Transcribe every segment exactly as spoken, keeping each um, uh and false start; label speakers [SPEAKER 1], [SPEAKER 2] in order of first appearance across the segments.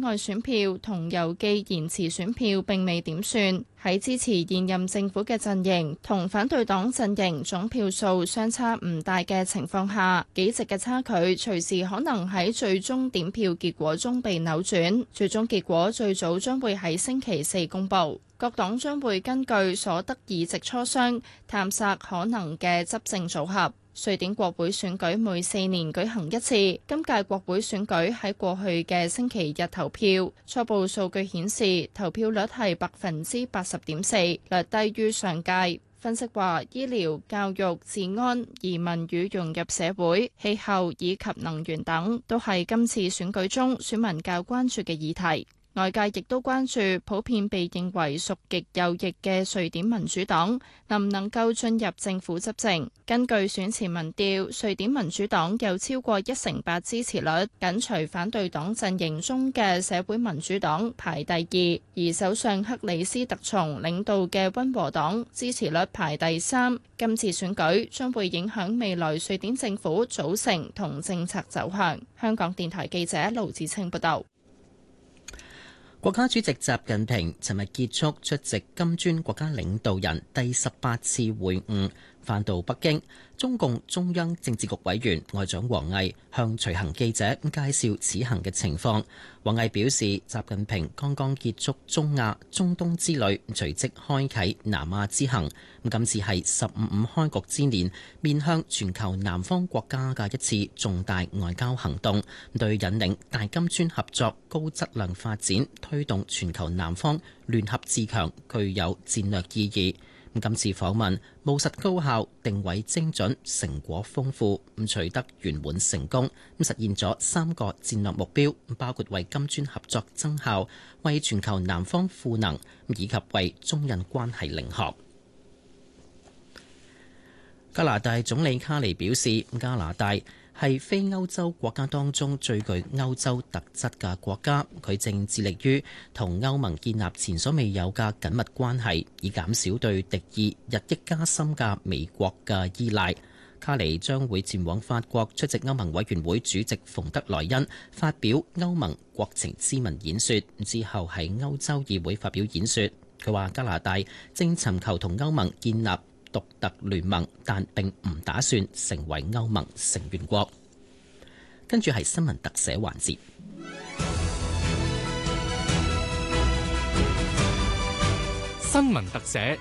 [SPEAKER 1] 外選票同郵寄延遲選票並未點算。喺支持現任政府嘅陣營同反對黨陣營總票數相差唔大嘅情況下，幾席嘅差距隨時可能喺最終點票結果中被扭轉。最終結果最早將會喺星期四公佈。各黨將會根據所得議席磋商，探索可能嘅執政組合。瑞典國會選舉每四年舉行一次，今屆國會選舉喺過去嘅星期日投票，初步數據顯示投票率係百分之八十點四，略低於上屆。分析話，醫療、教育、治安、移民與融入社會、氣候以及能源等，都係今次選舉中選民較關注嘅議題。外界亦都關注普遍被認為屬極右翼嘅瑞典民主黨能唔能夠進入政府執政。根據選前民調，瑞典民主黨有超過一成八支持率，緊隨反對黨陣營中嘅社會民主黨排第二，而首相克里斯特松領導嘅溫和黨支持率排第三。今次選舉將會影響未來瑞典政府組成同政策走向。香港電台記者盧子清報道。
[SPEAKER 2] 國家主席習近平尋日結束出席金磚國家領導人第十八次會晤，返到北京。中共中央政治局委員外長王毅向隨行記者介紹此行嘅情況。王毅表示，習近平剛剛結束中亞、中東之旅，隨即開啟南亞之行。今次係十五五開局之年，面向全球南方國家嘅一次重大外交行動，對引領大金磚合作高質量發展、推動全球南方聯合自強具有戰略意義。今次訪問務實高效、定位精準、成果豐富，咁取得圓滿成功，咁實現咗三個戰略目標，包括為金磚合作增效、為全球南方賦能，以及為中印關係領航。加拿大總理卡尼表示，加拿大係非歐洲國家當中最具歐洲特質嘅國家，佢正致力於同歐盟建立前所未有嘅緊密關係，以減少對敵意日益加深嘅美國嘅依賴。卡尼將會前往法國出席歐盟委員會主席馮德萊恩發表歐盟國情咨文演說，之後喺歐洲議會發表演說。佢話加拿大正尋求同歐盟建立獨特聯盟，但並唔打算成為歐盟成員國。跟住係新聞特寫環節。
[SPEAKER 3] 新聞特寫。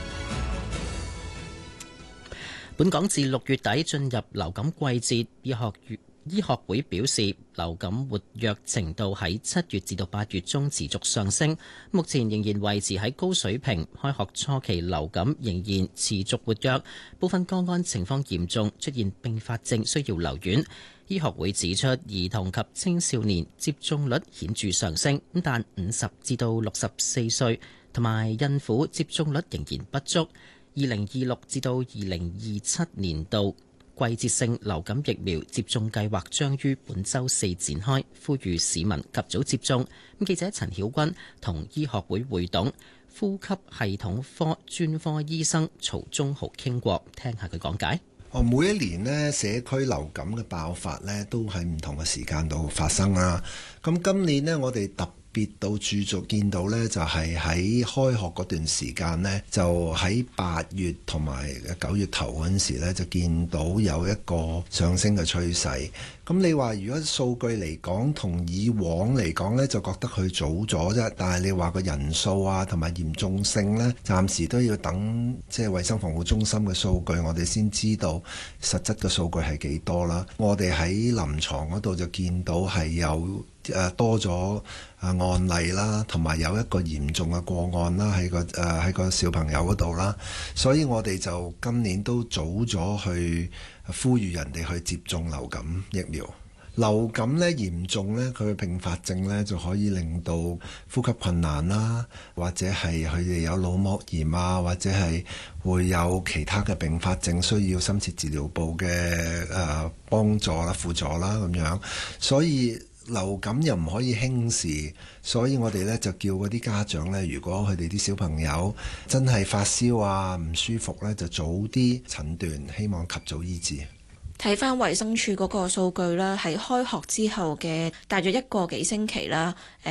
[SPEAKER 2] 本港自六月底進入流感季節，醫學月醫學會表示，流感活躍程度喺七月至到八月中持續上升，目前仍然維持喺高水平。開學初期流感仍然持續活躍，部分個案情況嚴重，出現併發症需要留院。醫學會指出，兒童及青少年接種率顯著上升，但五十至到六十四歲同埋孕婦接種率仍然不足。二零二六至到二零二七年度季節性流感疫苗接種計劃將於本週四展開，呼籲市民及早接種。記者陳曉君同醫學會會董、呼吸系統科專科醫生曹忠豪傾過，聽下佢講解。
[SPEAKER 4] 哦，每一年呢，社區流感嘅爆發呢都喺唔同嘅時間度發生啦。咁今年呢，我哋特別到注續見到呢，就係喺開學嗰段時間呢，就喺八月同埋九月頭嗰陣時呢，就見到有一個上升嘅趨勢。咁你話如果數據嚟講，同以往嚟講呢，就覺得佢早咗啫。但係你話個人數啊，同埋嚴重性呢，暫時都要等即係衛生防護中心嘅數據，我哋先知道實質嘅數據係幾多啦。我哋喺臨床嗰度就見到係有誒多咗啊案例啦，同埋有一個嚴重嘅個案啦，喺個誒喺個小朋友嗰度啦。所以我哋就今年都早咗去呼籲人哋去接種流感疫苗。流感咧嚴重咧，佢嘅併發症咧就可以令到呼吸困難啦，或者係佢哋有腦膜炎啊，或者係會有其他嘅併發症，需要深切治療部嘅誒幫助啦、輔助啦咁樣。所以流感又唔可以輕視，所以我哋咧就叫嗰啲家長咧，如果佢哋啲小朋友真係發燒啊、唔舒服咧，就早啲診斷，希望及早醫治。
[SPEAKER 5] 睇返衛生署嗰個數據啦，喺開學之後嘅大約一個幾星期啦。